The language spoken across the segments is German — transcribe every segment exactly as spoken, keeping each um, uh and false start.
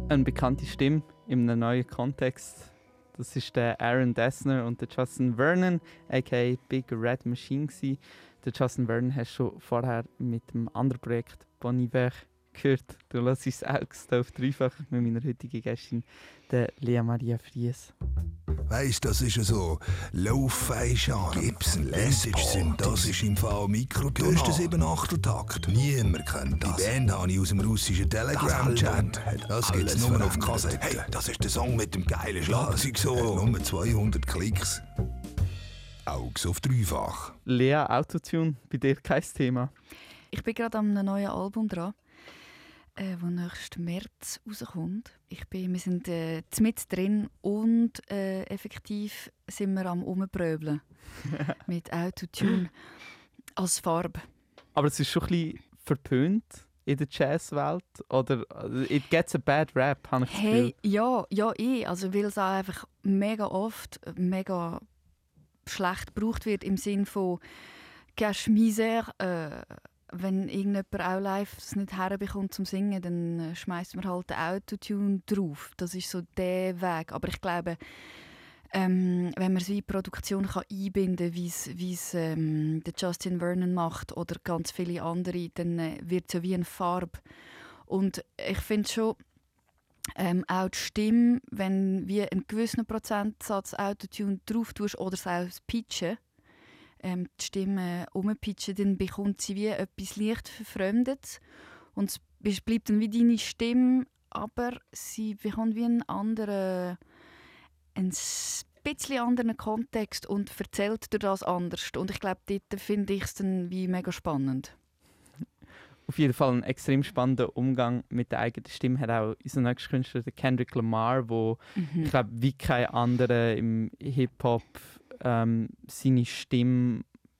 eine bekannte Stimme in einem neuen Kontext. Das ist der Aaron Dessner und der Justin Vernon, aka Big Red Machine gsi. Der Justin Vernon hast du schon vorher mit dem anderen Projekt Bon Iver gehört. Du lässt es auch auf dreifach mit meiner heutigen Gästin, der Lea Maria Fries. Weisst, das ist ja so. Lo-Fi-Charme, Gibson, Les Paul, das ist im Fall Mikroton. Du hast den sieben acht Takt. Niemand kennt das. Die Band habe ich aus dem russischen Telegram-Chat. Das gibt's nur auf Kassette. Hey, das ist der Song mit dem geilen Schlagzeug so. Nur zweihundert Klicks. Augs auf dreifach. Lea, Autotune, bei dir kein Thema? Ich bin gerade an einem neuen Album dran, äh, das nächsten März rauskommt. Ich bin, wir sind äh, mit drin und äh, effektiv sind wir am Rumpröbeln mit Autotune als Farbe. Aber es ist schon ein bisschen verpönt in der Jazzwelt? Oder it gets a bad rap, habe ich das Gefühl. Hey, ja, ja, ich. Also, weil es auch einfach mega oft mega schlecht gebraucht wird im Sinne von «Cache Misère». Äh, wenn irgendjemand auch live es nicht herbekommt zum Singen, dann äh, schmeißt man halt den Autotune drauf. Das ist so der Weg. Aber ich glaube, ähm, wenn man es wie Produktion kann einbinden kann, wie es ähm, der Justin Vernon macht oder ganz viele andere, dann äh, wird es ja wie eine Farbe. Und ich finde schon, ähm, auch die Stimme, wenn wie einen gewissen Prozentsatz Autotune drauf tust oder es auch pitchen, ähm, die Stimme umpitchen, dann bekommt sie wie etwas leicht Verfremdetes. Und es bleibt dann wie deine Stimme, aber sie bekommt wie einen anderen, einen bisschen anderen Kontext und erzählt durch das anders. Und ich glaube, dort finde ich es dann wie mega spannend. Auf jeden Fall ein extrem spannender Umgang mit der eigenen Stimme hat auch unser nächster Künstler, der Kendrick Lamar, der, mhm. ich glaube, wie kein anderer im Hip-Hop ähm, seine Stimme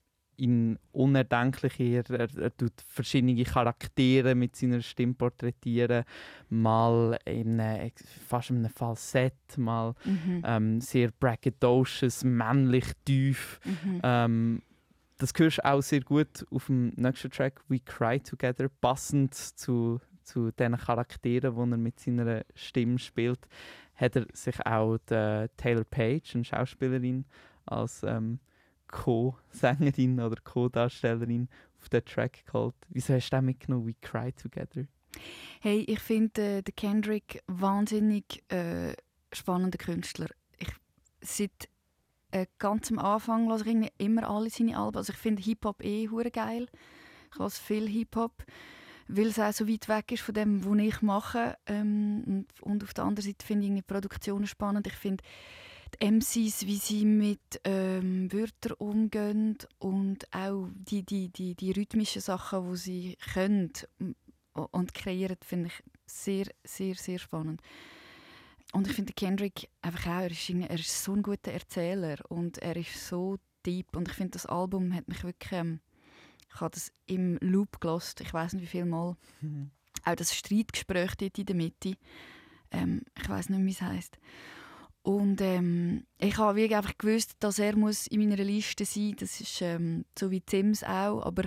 in unerdenklich er, er, er tut verschiedene Charaktere mit seiner Stimme porträtieren, mal in einem, fast in einem Falsett, mal mhm. ähm, sehr braggadocious, männlich tief. Mhm. Ähm, Das hörst du auch sehr gut auf dem nächsten Track «We Cry Together», passend zu, zu den Charakteren, die er mit seiner Stimme spielt, hat er sich auch die Taylor Page, eine Schauspielerin, als ähm, Co-Sängerin oder Co-Darstellerin auf den Track geholt. Wieso hast du den mitgenommen, «We Cry Together»? Hey, ich finde äh, den Kendrick wahnsinnig äh, spannender Künstler. Ich, seit Äh, ganz am Anfang höre ich immer alle seine Alben. Also ich finde Hip-Hop eh hure geil. Ich höre viel Hip-Hop, weil es auch so weit weg ist von dem, was ich mache. Ähm, und, und auf der anderen Seite finde ich die Produktionen spannend. Ich finde die M Cs, wie sie mit ähm, Wörtern umgehen und auch die, die, die, die rhythmischen Sachen, die sie können und kreieren, finde ich sehr, sehr, sehr spannend. Und ich finde Kendrick einfach auch, er ist, er ist so ein guter Erzähler und er ist so deep. Und ich finde, das Album hat mich wirklich, ähm, ich habe das im Loop gehört, ich weiß nicht wie viel Mal. Mhm. Auch das Streitgespräch dort in der Mitte, ähm, ich weiß nicht, wie es heisst. Und ähm, ich habe wirklich einfach gewusst, dass er muss in meiner Liste sein muss. Das ist ähm, so wie Sims auch. Aber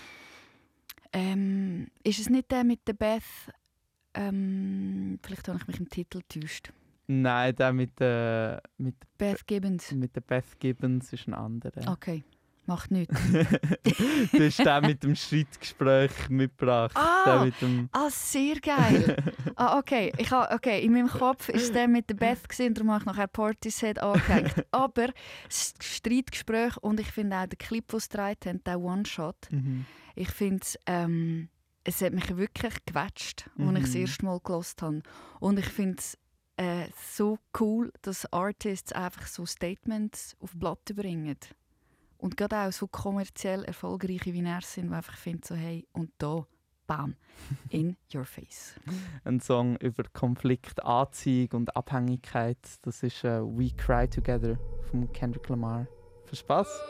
ähm, ist es nicht der mit der Beth? Ähm, vielleicht habe ich mich im Titel getäuscht. Nein, der mit der mit Beth Gibbons. Mit der Beth Gibbons ist ein anderer. Okay, macht nichts. Du hast den mit dem Streitgespräch mitgebracht. Ah, mit dem ah sehr geil. ah, okay. Ich ha, okay, in meinem Kopf war der mit der Beth gewesen, darum habe ich nachher Portishead angehängt. Aber das Streitgespräch und ich finde auch den Clip, den sie gedreht haben, der One-Shot, mhm. ich finde ähm, es hat mich wirklich gewetscht, als mhm. ich das erste Mal gehört habe. Und ich finde es äh, so cool, dass Artists einfach so Statements auf Blatt bringen. Und gerade auch so kommerziell erfolgreiche wie er sind, die einfach finden, so hey, und da, bam, in your face. Ein Song über Konflikt, Anziehung und Abhängigkeit, das ist uh, «We Cry Together» von Kendrick Lamar. Viel Spaß!